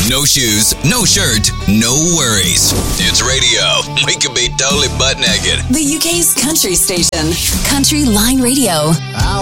No shoes, no shirt, no worries. It's radio. We could be totally butt naked. The UK's country station, Country Line Radio.